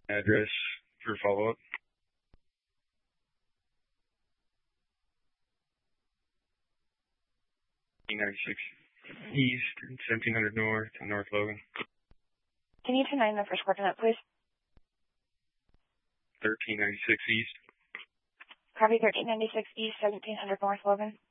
Address for follow-up. 96 East, 1700 North, North Logan. Can you deny the first coordinate, please? 1396 East. Copy 1396 East, 1700 North Logan.